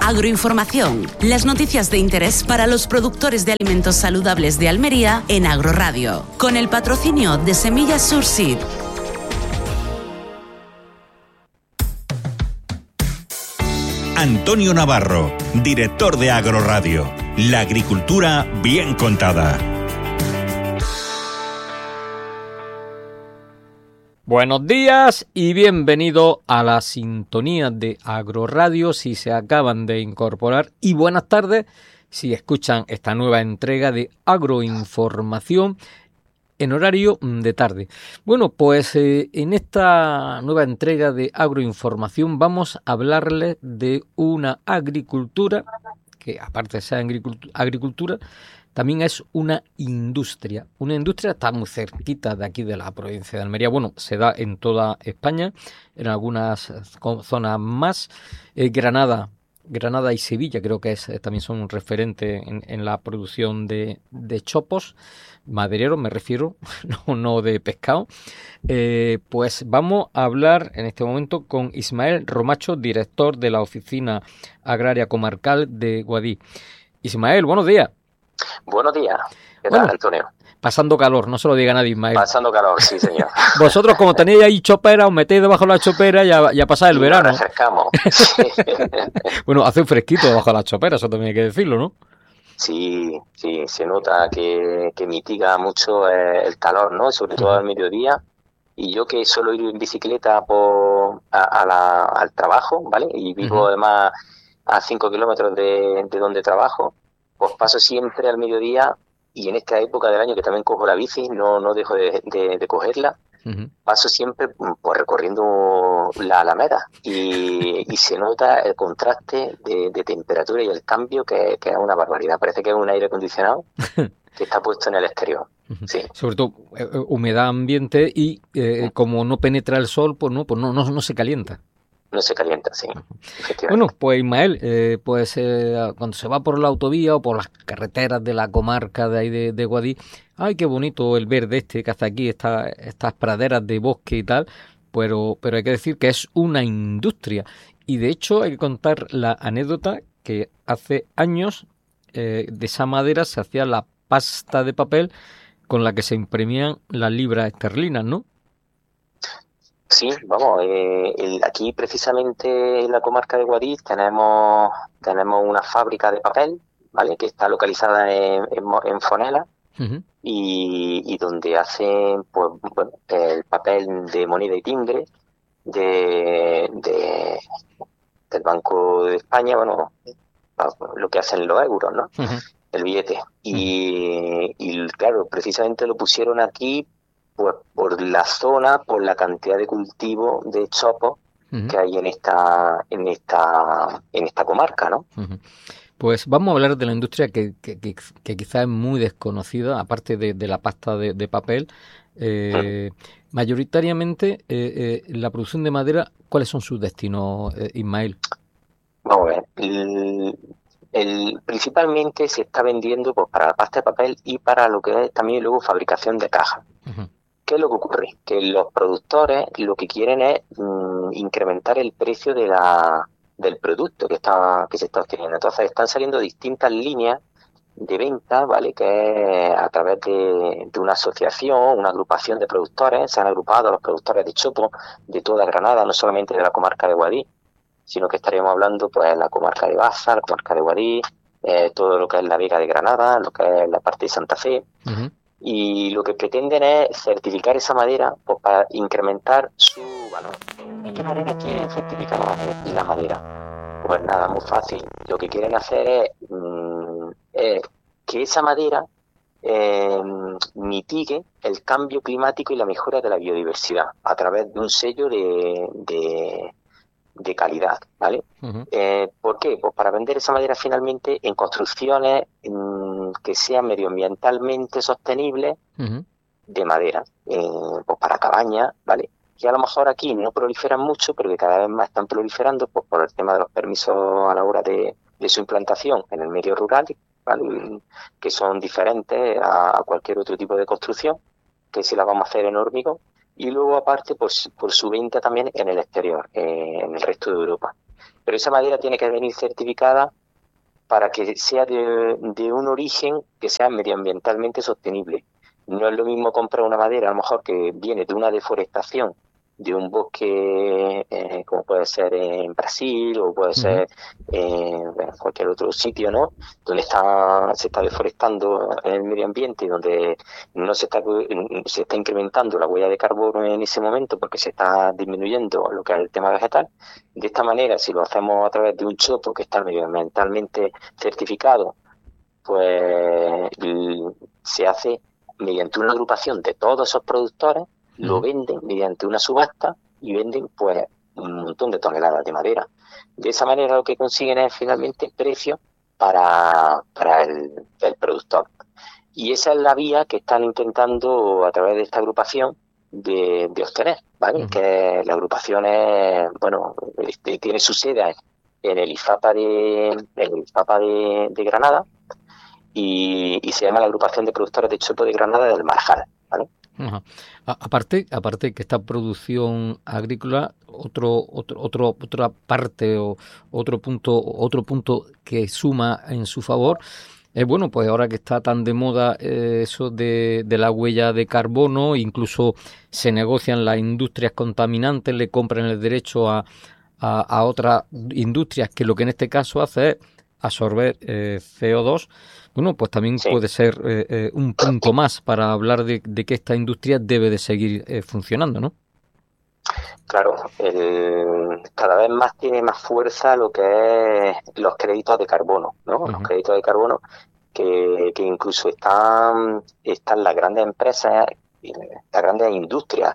Agroinformación, las noticias de interés para los productores de alimentos saludables de Almería en Agroradio, con el patrocinio de Semillas Surseed. Antonio Navarro, director de Agroradio. La agricultura bien contada. Buenos días y bienvenido a la sintonía de Agroradio si se acaban de incorporar, y buenas tardes si escuchan esta nueva entrega de Agroinformación en horario de tarde. Bueno, pues en esta nueva entrega de Agroinformación vamos a hablarles de una agricultura que, aparte de ser agricultura, también es una industria. Una industria está muy cerquita de aquí de la provincia de Almería. Bueno, se da en toda España, en algunas zonas más. Granada y Sevilla creo que también son un referente en la producción de chopos, madereros me refiero, no de pescado. Pues vamos a hablar en este momento con Ismael Romacho, director de la Oficina Agraria Comarcal de Guadix. Ismael, buenos días. Buenos días. ¿Qué tal, Antonio? Pasando calor, no se lo diga nadie, Ismael. Pasando calor, sí, señor. Vosotros, como tenéis ahí chopera, os metéis debajo de la chopera y a pasar el verano. Nos refrescamos. Sí. Bueno, hace un fresquito debajo de la chopera, eso también hay que decirlo, ¿no? Sí, se nota que mitiga mucho el calor, ¿no? Sobre todo al mediodía. Y yo que suelo ir en bicicleta al trabajo, ¿vale? Y vivo además a 5 kilómetros de donde trabajo, pues paso siempre al mediodía, y en esta época del año que también cojo la bici, no dejo de cogerla, paso siempre pues recorriendo la Alameda y se nota el contraste de temperatura y el cambio que es una barbaridad. Parece que es un aire acondicionado que está puesto en el exterior. Sí. Sobre todo humedad ambiente y como no penetra el sol, pues no se calienta. No se calienta, sí. Bueno, pues Ismael, cuando se va por la autovía o por las carreteras de la comarca de ahí de Guadix, ¡ay, qué bonito el verde que hace aquí, estas praderas de bosque y tal! Pero hay que decir que es una industria. Y de hecho hay que contar la anécdota que hace años de esa madera se hacía la pasta de papel con la que se imprimían las libras esterlinas, ¿no? Sí, vamos, aquí precisamente en la comarca de Guadix tenemos una fábrica de papel, ¿vale? Que está localizada en Fonela, y donde hacen pues bueno, el papel de moneda y timbre del Banco de España, bueno, lo que hacen los euros, ¿no? El billete. Y claro, precisamente lo pusieron aquí pues por la zona, por la cantidad de cultivo de chopos que hay en esta comarca, ¿no? Pues vamos a hablar de la industria que quizás es muy desconocida, aparte de la pasta de papel. Mayoritariamente, la producción de madera, ¿cuáles son sus destinos, Ismael? Vamos a ver, principalmente se está vendiendo pues para la pasta de papel y para lo que es también luego fabricación de cajas. ¿Qué es lo que ocurre? Que los productores lo que quieren es incrementar el precio del producto que se está obteniendo. Entonces están saliendo distintas líneas de venta, ¿vale? Que es a través de una asociación, una agrupación de productores. Se han agrupado los productores de chopo de toda Granada, no solamente de la comarca de Guadix, sino que estaríamos hablando pues la comarca de Baza, la comarca de Guadix, todo lo que es la Vega de Granada, lo que es la parte de Santa Fe. Y lo que pretenden es certificar esa madera pues, para incrementar su valor. ¿De qué manera quieren certificar la madera? Pues nada, muy fácil. Lo que quieren hacer es que esa madera mitigue el cambio climático y la mejora de la biodiversidad a través de un sello de calidad, ¿vale? ¿Por qué? Pues para vender esa madera finalmente en construcciones que sean medioambientalmente sostenibles de madera, pues para cabañas, ¿vale? Que a lo mejor aquí no proliferan mucho, pero que cada vez más están proliferando pues por el tema de los permisos a la hora de su implantación en el medio rural, ¿vale? Que son diferentes a cualquier otro tipo de construcción, que si la vamos a hacer en hormigón. Y luego aparte por su venta también en el exterior, en el resto de Europa. pero esa madera tiene que venir certificada para que sea de un origen que sea medioambientalmente sostenible. No es lo mismo comprar una madera, a lo mejor que viene de una deforestación, de un bosque, como puede ser en Brasil o puede ser en cualquier otro sitio, ¿no? Donde se está deforestando el medio ambiente y donde no se está incrementando la huella de carbono en ese momento porque se está disminuyendo lo que es el tema vegetal. De esta manera, si lo hacemos a través de un chopo que está medioambientalmente certificado, pues se hace mediante una agrupación de todos esos productores, lo venden mediante una subasta y venden pues un montón de toneladas de madera. De esa manera lo que consiguen es finalmente precios para el productor. Y esa es la vía que están intentando a través de esta agrupación de obtener, ¿vale? Que la agrupación es, bueno, tiene su sede en el IFAPA de Granada y se llama la Agrupación de Productores de Chopo de Granada del Marjal, ¿vale? Ajá. Aparte que esta producción agrícola, otra parte o otro punto que suma en su favor es, bueno, pues ahora que está tan de moda eso de la huella de carbono, incluso se negocian las industrias contaminantes, le compran el derecho a otras industrias que lo que en este caso hace es absorber CO2. Bueno, pues también puede ser un punto más para hablar de que esta industria debe de seguir funcionando, ¿no? Claro, cada vez más tiene más fuerza lo que es los créditos de carbono, ¿no? Los créditos de carbono que incluso están las grandes empresas, las grandes industrias,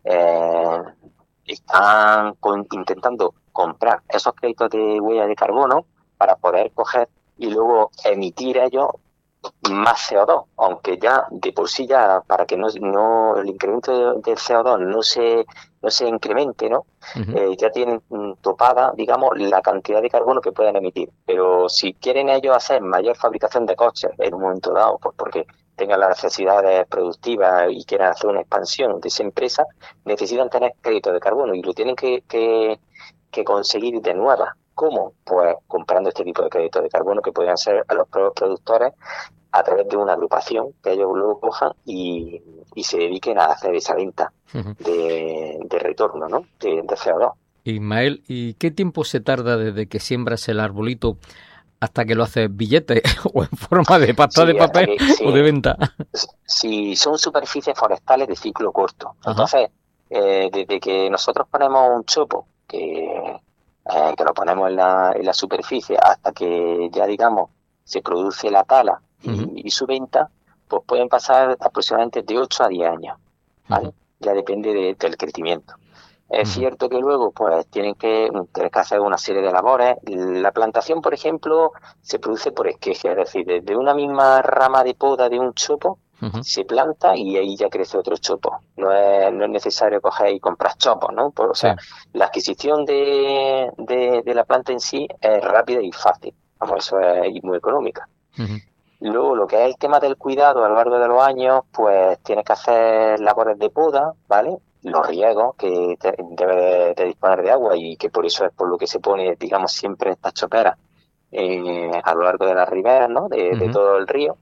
están intentando comprar esos créditos de huella de carbono para poder coger y luego emitir ellos más CO2, aunque ya de por sí ya para que no el incremento del CO2 no se incremente, ¿no? Ya tienen topada, digamos, la cantidad de carbono que pueden emitir. Pero si quieren ellos hacer mayor fabricación de coches en un momento dado, pues porque tengan las necesidades productivas y quieran hacer una expansión de esa empresa, necesitan tener crédito de carbono y lo tienen que conseguir de nueva. ¿Cómo? Pues comprando este tipo de créditos de carbono que podrían ser a los propios productores a través de una agrupación que ellos luego cojan y se dediquen a hacer esa venta de retorno, ¿no? de CO2. Ismael, ¿y qué tiempo se tarda desde que siembras el arbolito hasta que lo haces billete o en forma de pasta de papel o de venta? Sí, son superficies forestales de ciclo corto. Entonces, desde que nosotros ponemos un chopo que lo ponemos en la superficie hasta que ya, digamos, se produce la tala y su venta, pues pueden pasar aproximadamente de 8 a 10 años, ¿vale? Ya depende del crecimiento. Es cierto que luego pues tienes que hacer una serie de labores. La plantación, por ejemplo, se produce por esqueje, es decir, desde una misma rama de poda de un chopo se planta y ahí ya crece otro chopo. No es necesario coger y comprar chopos, ¿no? O sea, la adquisición de la planta en sí es rápida y fácil. Vamos, eso es muy económica. Luego, lo que es el tema del cuidado a lo largo de los años, pues tienes que hacer labores de poda, ¿vale? Los riegos, que debe de disponer de agua y que por eso es por lo que se pone, digamos, siempre estas choperas a lo largo de las riberas, ¿no? De todo el río.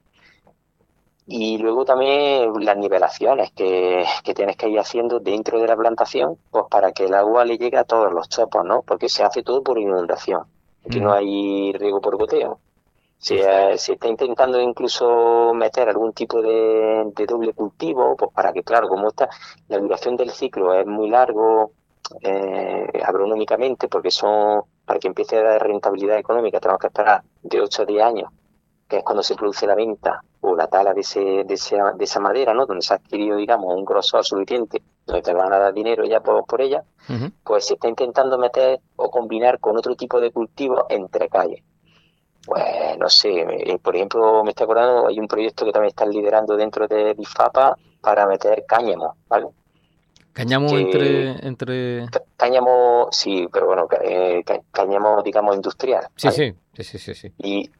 Y luego también las nivelaciones que tienes que ir haciendo dentro de la plantación, pues para que el agua le llegue a todos los chopos, ¿no? Porque se hace todo por inundación. Aquí no hay riego por goteo. Se está intentando incluso meter algún tipo de doble cultivo, pues para que, claro, como la duración del ciclo es muy largo agronómicamente, porque para que empiece a dar rentabilidad económica tenemos que esperar de 8 a 10 años, que es cuando se produce la venta o la tala de esa madera, ¿no? Donde se ha adquirido, digamos, un grosor suficiente, donde te van a dar dinero ya por ella, pues se está intentando meter o combinar con otro tipo de cultivo entre calles. Pues no sé, por ejemplo, me estoy acordando, hay un proyecto que también están liderando dentro de IFAPA para meter cáñamo, ¿vale? Cáñamo entre... Cáñamo, sí, pero bueno, cáñamo, digamos, industrial, ¿vale? Sí.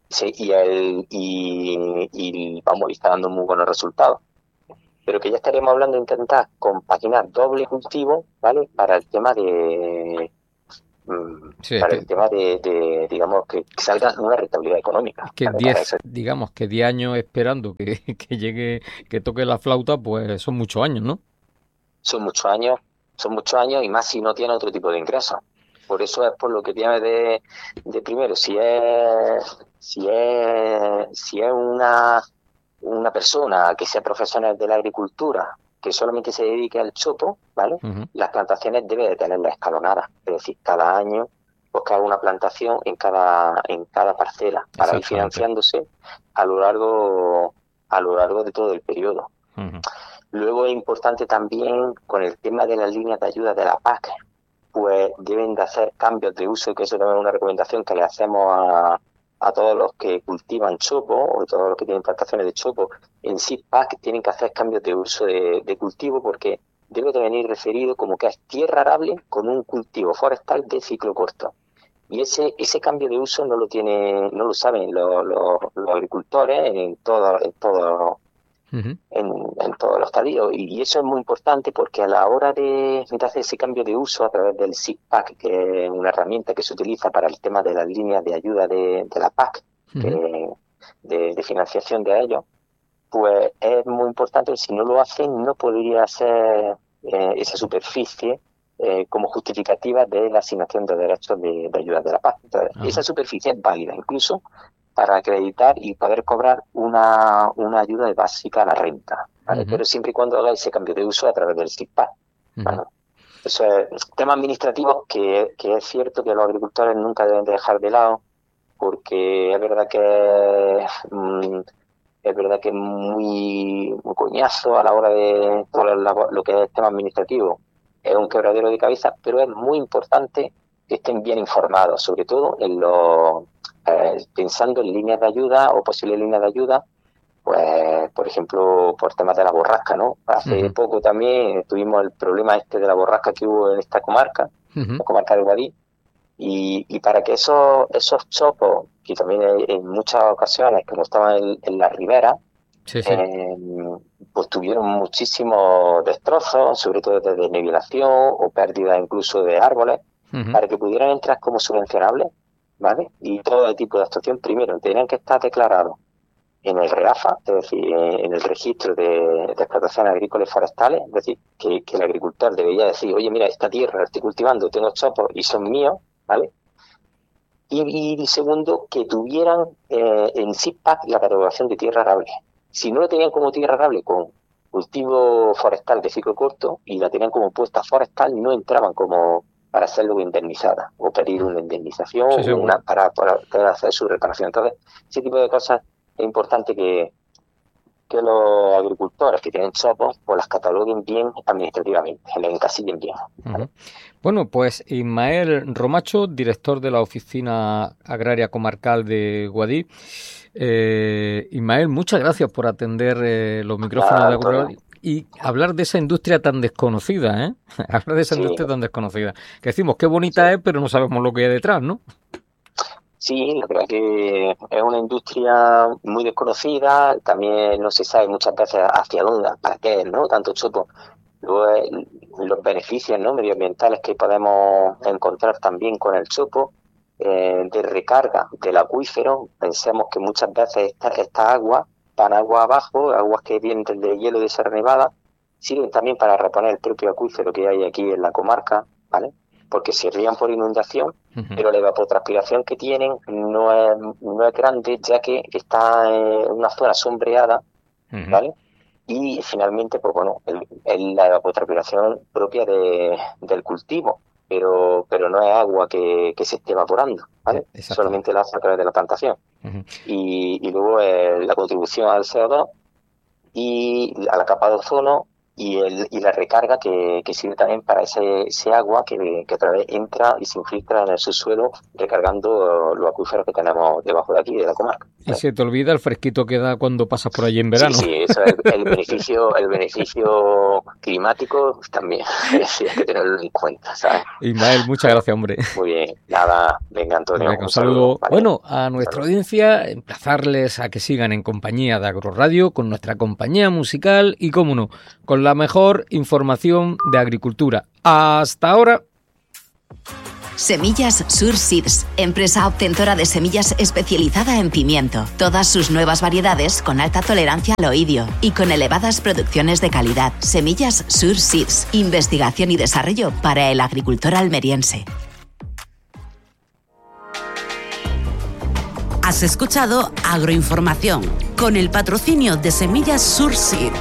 Y vamos, está dando muy buenos resultados. Pero que ya estaremos hablando de intentar compaginar doble cultivo, ¿vale? Para el tema de para el tema de digamos, que salga una rentabilidad económica. Que 10 años esperando que llegue, que toque la flauta, pues son muchos años, ¿no? Son muchos años y más si no tiene otro tipo de ingresos. Por eso es por lo que tiene de primero, si es una persona que sea profesional de la agricultura, que solamente se dedique al chopo, ¿vale? Uh-huh. Las plantaciones debe de tenerlas escalonadas, es decir, cada año pues que haga una plantación en cada parcela para ir financiándose a lo largo de todo el periodo. Uh-huh. Luego es importante también con el tema de las líneas de ayuda de la PAC, pues deben de hacer cambios de uso, que eso también es una recomendación que le hacemos a todos los que cultivan chopo o todos los que tienen plantaciones de chopo. En SIPAC tienen que hacer cambios de uso de cultivo, porque debe de venir referido como que es tierra arable con un cultivo forestal de ciclo corto. Y ese cambio de uso no lo saben los agricultores en todos los estadios, y eso es muy importante porque a la hora de hacer ese cambio de uso a través del SIPAC, que es una herramienta que se utiliza para el tema de las líneas de ayuda de la PAC, de financiación de ellos, pues es muy importante. Si no lo hacen, no podría ser esa superficie como justificativa de la asignación de derechos de ayuda de la PAC. Entonces, esa superficie es válida incluso para acreditar y poder cobrar una ayuda básica a la renta, ¿vale? Pero siempre y cuando haga ese cambio de uso a través del SIPAC. ¿Vale? Eso es temas administrativos que es cierto que los agricultores nunca deben de dejar de lado, porque es verdad que es muy coñazo a la hora de todo lo que es tema administrativo. Es un quebradero de cabeza, pero es muy importante que estén bien informados, sobre todo pensando en líneas de ayuda o posibles líneas de ayuda, pues por ejemplo por temas de la borrasca, ¿no? Hace poco también tuvimos el problema de la borrasca que hubo en esta comarca, la comarca de Guadí, y para que esos chopos, que también en muchas ocasiones, como estaban en la ribera, pues tuvieron muchísimos destrozos, sobre todo de desnivelación o pérdida incluso de árboles, para que pudieran entrar como subvencionables, ¿vale? Y todo tipo de actuación, primero, tenían que estar declarados en el REAFA, es decir, en el registro de explotaciones agrícolas y forestales, es decir, que el agricultor debería decir, oye, mira, esta tierra la estoy cultivando, tengo chopos y son míos, ¿vale? Y segundo, que tuvieran en SIPAC la catalogación de tierra arable. Si no lo tenían como tierra arable con cultivo forestal de ciclo corto y la tenían como puesta forestal, no entraban como para ser luego indemnizada o pedir una indemnización para poder hacer su reparación. Entonces, ese tipo de cosas es importante que los agricultores que tienen chopos pues las cataloguen bien administrativamente, las encasillen bien. ¿Vale? Bueno, pues Ismael Romacho, director de la Oficina Agraria Comarcal de Guadí. Ismael, muchas gracias por atender los micrófonos de AgroRadio y hablar de esa industria tan desconocida, ¿eh? Hablar de esa industria tan desconocida. Que decimos qué bonita es, pero no sabemos lo que hay detrás, ¿no? Sí, la verdad que es una industria muy desconocida, también no se sabe muchas veces hacia dónde, para qué, ¿no? Tanto chopo. Luego los beneficios, ¿no?, medioambientales que podemos encontrar también con el chopo, de recarga del acuífero. Pensemos que muchas veces esta agua, van agua abajo, aguas que vienen del hielo de Sierra Nevada, sirven también para reponer el propio acuífero que hay aquí en la comarca, ¿vale? Porque se rían por inundación, pero la evapotranspiración que tienen no es grande, ya que está en una zona sombreada, ¿vale? Y finalmente, pues bueno, es la evapotranspiración propia del cultivo, pero no es agua que se esté evaporando, ¿vale? Solamente la hace a través de la plantación. Y luego la contribución al CO2 y a la capa de ozono y la recarga que sirve también para ese agua que otra vez entra y se infiltra en el subsuelo, recargando los acuíferos que tenemos debajo de aquí, de la comarca. Y se te olvida el fresquito que da cuando pasas por allí en verano. Sí, eso es el beneficio climático también, sí, hay que tenerlo en cuenta, ¿sabes? Ismael, muchas gracias, hombre. Muy bien, nada, venga, Antonio. Venga, un saludo. Vale. Bueno, a nuestra audiencia, emplazarles a que sigan en compañía de AgroRadio, con nuestra compañía musical y, cómo no, con la mejor información de agricultura. Hasta ahora. Semillas Sur Seeds, empresa obtentora de semillas especializada en pimiento. Todas sus nuevas variedades con alta tolerancia al oidio y con elevadas producciones de calidad. Semillas Sur Seeds, investigación y desarrollo para el agricultor almeriense. Has escuchado Agroinformación con el patrocinio de Semillas Sur Seed.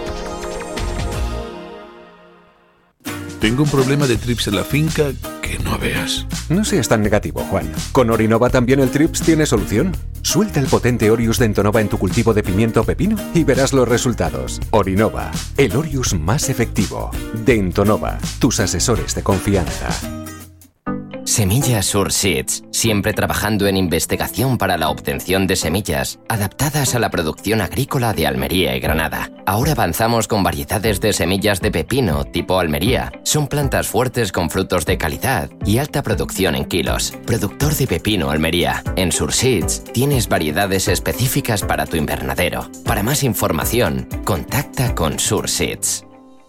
Tengo un problema de trips en la finca que no veas. No seas tan negativo, Juan. ¿Con Orinova también el trips tiene solución? Suelta el potente Orius de Entonova en tu cultivo de pimiento o pepino y verás los resultados. Orinova, el Orius más efectivo. De Entonova, tus asesores de confianza. Semillas Sur Seeds, siempre trabajando en investigación para la obtención de semillas adaptadas a la producción agrícola de Almería y Granada. Ahora avanzamos con variedades de semillas de pepino tipo Almería. Son plantas fuertes con frutos de calidad y alta producción en kilos. Productor de pepino Almería. En Sur Seeds tienes variedades específicas para tu invernadero. Para más información, contacta con Sur Seeds.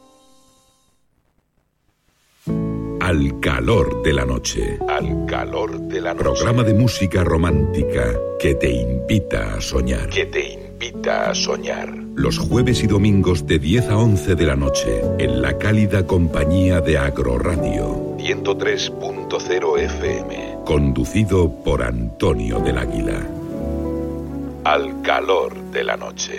Al calor de la noche. Al calor de la noche. Programa de música romántica que te invita a soñar. Que te invita a soñar. Los jueves y domingos de 10 a 11 de la noche en la cálida compañía de Agroradio 103.0 FM. Conducido por Antonio del Águila. Al calor de la noche.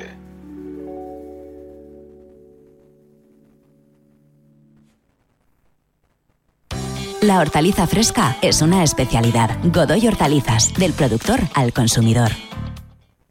La hortaliza fresca es una especialidad. Godoy Hortalizas, del productor al consumidor.